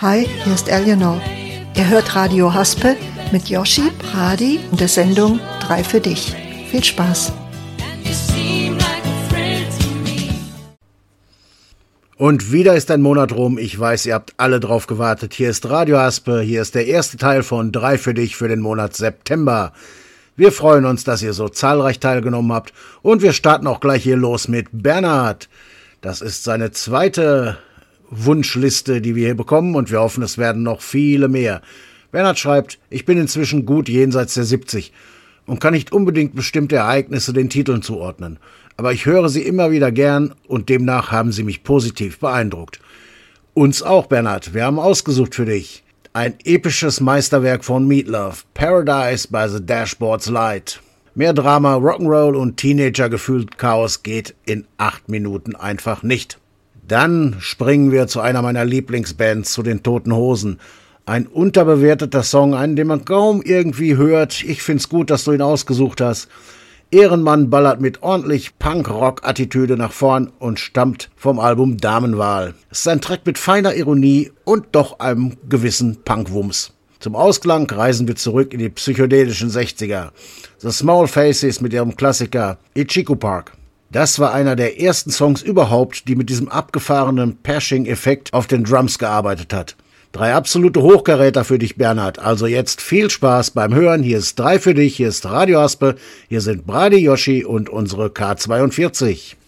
Hi, hier ist Eleanor. Ihr hört Radio Haspe mit Yoshi, Brady und der Sendung 3 für dich. Viel Spaß. Und wieder ist ein Monat rum. Ich weiß, ihr habt alle drauf gewartet. Hier ist Radio Haspe. Hier ist der erste Teil von 3 für dich für den Monat September. Wir freuen uns, dass ihr so zahlreich teilgenommen habt. Und wir starten auch gleich hier los mit Bernhard. Das ist seine zweite Wunschliste, die wir hier bekommen. Und wir hoffen, es werden noch viele mehr. Bernhard schreibt, ich bin inzwischen gut jenseits der 70 und kann nicht unbedingt bestimmte Ereignisse den Titeln zuordnen. Aber ich höre sie immer wieder gern und demnach haben sie mich positiv beeindruckt. Uns auch, Bernhard. Wir haben ausgesucht für dich ein episches Meisterwerk von Meatloaf, Paradise by the Dashboard's Light. Mehr Drama, Rock'n'Roll und Teenager-Gefühl-Chaos geht in 8 Minuten einfach nicht. Dann springen wir zu einer meiner Lieblingsbands, zu den Toten Hosen. Ein unterbewerteter Song, einen, den man kaum irgendwie hört. Ich find's gut, dass du ihn ausgesucht hast. Ehrenmann ballert mit ordentlich Punk-Rock-Attitüde nach vorn und stammt vom Album Damenwahl. Es ist ein Track mit feiner Ironie und doch einem gewissen Punkwumms. Zum Ausklang reisen wir zurück in die psychedelischen 60er. The Small Faces mit ihrem Klassiker Ichiku Park. Das war einer der ersten Songs überhaupt, die mit diesem abgefahrenen Pashing-Effekt auf den Drums gearbeitet hat. 3 absolute Hochkaräter für dich, Bernhard. Also jetzt viel Spaß beim Hören. Hier ist 3 für dich, hier ist Radio Haspe, hier sind Brady, Yoshi und unsere K42.